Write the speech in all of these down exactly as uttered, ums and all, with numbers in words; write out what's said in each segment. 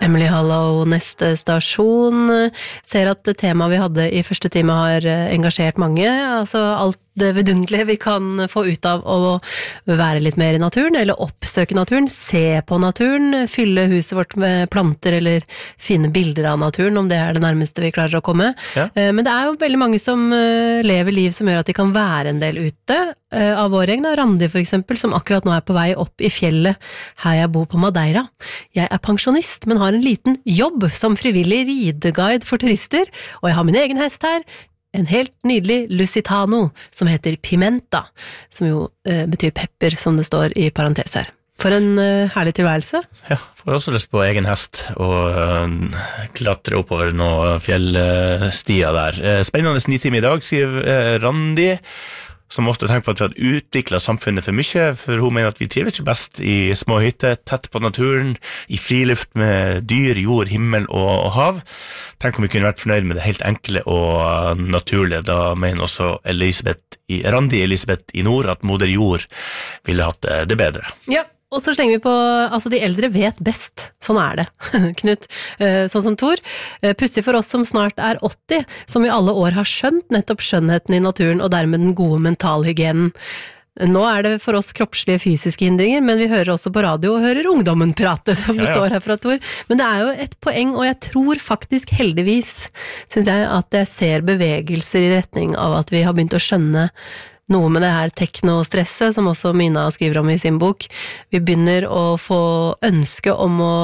Emily Hollow, neste stasjon. Ser at det temaet vi hadde i første time har engasjert mange. Altså alt det vidunderlige vi kan få ut av å være litt mer i naturen, eller oppsøke naturen, se på naturen, fylle huset vårt med planter, eller finne bilder av naturen, om det er det nærmeste vi klarer å komme. Ja. Men det er jo veldig mange som lever liv som gjør at de kan være en del ute. Av vår gjeng, Randi for eksempel, som akkurat nå er på vei opp i fjellet her jeg bor på Madeira. Jeg er pensjonist, men har en liten jobb som frivillig rideguide for turister, og jeg har min egen hest her, en helt nydelig Lusitano, som heter Pimenta, som jo eh, betyr pepper, som det står i parentes her. For en uh, herlig tilværelse. Ja, får også lyst på egen hest og uh, klatre oppover noen fjellstier der. Uh, spennende nitime i dag, skriver uh, Randi, som ofte tenker på at vi har utviklet samfunnet for mye, for hun mener at vi trives jo best i små hytter, tett på naturen, i friluft med dyr, jord, himmel og, og hav. Tenk om vi kunne vært fornøyd med det helt enkle og naturlige. Da mener også Elisabeth i, Randi Elisabeth i nord at moder jord ville hatt det bedre. Ja. Og så slenger vi på, altså de eldre vet best, sånn er det, Knut, sånn som Tor. Pussig for oss som snart er åtti, som i alle år har skjønt nettopp skjønnheten i naturen, og dermed den gode mentalhygienen. Nå er det for oss kroppslige fysiske hindringer, men vi hører også på radio og hører ungdommen prate, som det ja, ja. står her fra Tor. Men det er jo et poeng, og jeg tror faktisk heldigvis, synes jeg, at jeg ser bevegelser i retning av at vi har begynt å skjønne noe med det her teknostresset, som også Mina skriver om i sin bok. Vi begynner å få ønske om å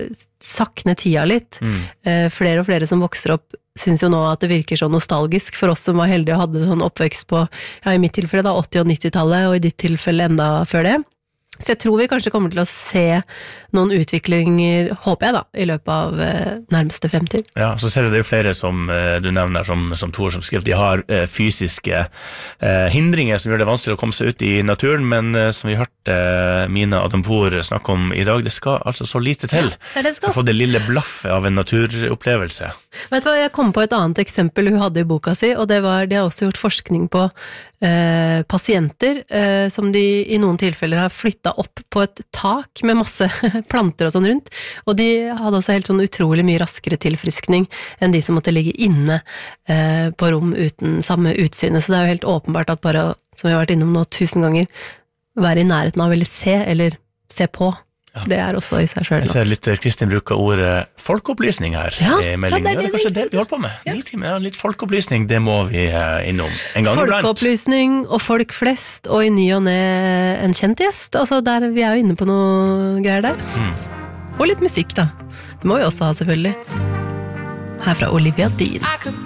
sakne tida litt. Mm. Flere og flere som vokser opp synes jo nå at det virker så nostalgisk for oss som var heldige og hadde sånn oppvekst på, ja i mitt tilfelle da, åtti- og nittitallet, og i ditt tilfelle enda før det. Så jeg tror vi kanskje kommer til å se noen utviklinger, håper jeg da, i løpet av eh, nærmeste fremtid. Ja, så ser du det er flere som eh, du nevner, som, som Tor som skriver, de har eh, fysiske eh, hindringer som gjør det vanskelig å komme seg ut i naturen, men eh, som vi hørte eh, Mina Adampour snakke om i dag, det skal altså så lite til ja, det skal. å få det lille blaffet av en naturopplevelse. Vet du hva, jeg kom på et annet eksempel hun hadde i boka si, og det var, de har også gjort forskning på eh, pasienter eh, som de i noen tilfeller har flyttet opp på et tak med masse planter og sånn rundt, og de hadde også helt sånn utrolig mye raskere tilfriskning enn de som måtte ligge inne eh, på rom uten samme utsynet, så det er jo helt åpenbart at bare, som vi har vært innom nå tusen ganger, være i nærheten av eller se, eller se på. Ja. Det er også i seg selv. Jeg ser litt Kristin bruker ordet folkeopplysning her ja, i meldingen. Ja, det, er det, det er kanskje det vi holder på med. Ja. Time, ja, litt folkeopplysning, det må vi innom en gang iblant. Folkeopplysning og folk flest, og i ny og ne en kjent gjest. Altså, der, vi er jo inne på noe greier der. Mm. Og litt musikk da. Det må vi også ha selvfølgelig. Her fra Olivia Dean.